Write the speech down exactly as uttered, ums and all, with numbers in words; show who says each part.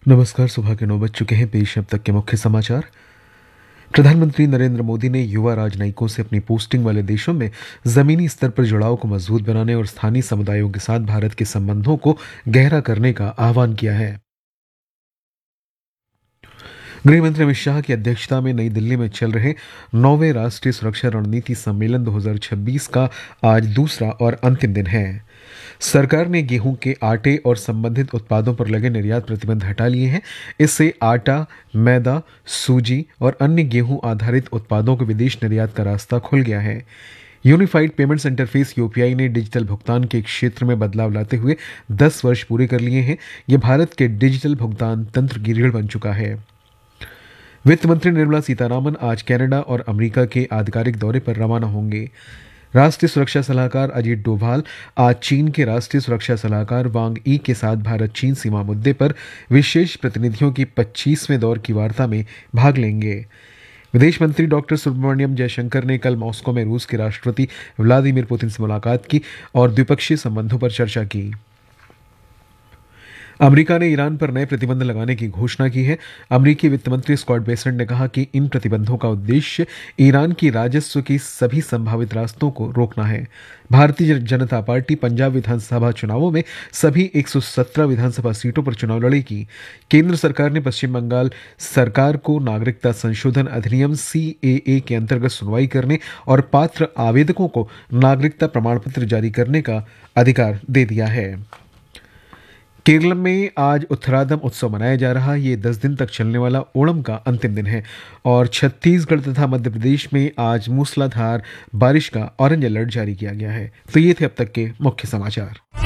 Speaker 1: नमस्कार। सुबह के नौ बज चुके हैं। पेश अब तक के मुख्य समाचार। प्रधानमंत्री नरेंद्र मोदी ने युवा राजनयिकों से अपनी पोस्टिंग वाले देशों में जमीनी स्तर पर जुड़ाव को मजबूत बनाने और स्थानीय समुदायों के साथ भारत के संबंधों को गहरा करने का आह्वान किया है। गृह मंत्री अमित शाह की अध्यक्षता में नई दिल्ली में चल रहे नौवें राष्ट्रीय सुरक्षा रणनीति सम्मेलन दो हज़ार छब्बीस का आज दूसरा और अंतिम दिन है। सरकार ने गेहूं के आटे और संबंधित उत्पादों पर लगे निर्यात प्रतिबंध हटा लिए हैं। इससे आटा, मैदा, सूजी और अन्य गेहूं आधारित उत्पादों के विदेश निर्यात का रास्ता खुल गया है। यूनिफाइड पेमेंट्स इंटरफेस यूपीआई ने डिजिटल भुगतान के क्षेत्र में बदलाव लाते हुए दस वर्ष पूरे कर लिए हैं। यह भारत के डिजिटल भुगतान तंत्र की रीढ़ बन चुका है। वित्त मंत्री निर्मला सीतारामन आज कनाडा और अमेरिका के आधिकारिक दौरे पर रवाना होंगे। राष्ट्रीय सुरक्षा सलाहकार अजीत डोभाल आज चीन के राष्ट्रीय सुरक्षा सलाहकार वांग यी के साथ भारत चीन सीमा मुद्दे पर विशेष प्रतिनिधियों की पच्चीसवें दौर की वार्ता में भाग लेंगे। विदेश मंत्री डॉक्टर सुब्रमण्यम जयशंकर ने कल मॉस्को में रूस के राष्ट्रपति व्लादिमीर पुतिन से मुलाकात की और द्विपक्षीय संबंधों पर चर्चा की। अमेरिका ने ईरान पर नए प्रतिबंध लगाने की घोषणा की है। अमेरिकी वित्त मंत्री स्कॉट बेसेंट ने कहा कि इन प्रतिबंधों का उद्देश्य ईरान की राजस्व की सभी संभावित रास्तों को रोकना है। भारतीय जनता पार्टी पंजाब विधानसभा चुनावों में सभी एक सौ सत्रह विधानसभा सीटों पर चुनाव लड़ेगी। केंद्र सरकार ने पश्चिम बंगाल सरकार को नागरिकता संशोधन अधिनियम सीएए के अंतर्गत सुनवाई करने और पात्र आवेदकों को नागरिकता प्रमाण पत्र जारी करने का अधिकार दे दिया है। केरल में आज उत्तराधम उत्सव मनाया जा रहा है। ये दस दिन तक चलने वाला ओणम का अंतिम दिन है और छत्तीसगढ़ तथा मध्य प्रदेश में आज मूसलाधार बारिश का ऑरेंज अलर्ट जारी किया गया है। तो ये थे अब तक के मुख्य समाचार।